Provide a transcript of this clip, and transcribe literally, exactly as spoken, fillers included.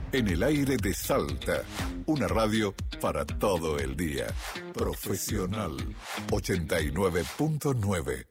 En el aire de Salta, una radio para todo el día. Profesional ochenta y nueve punto nueve.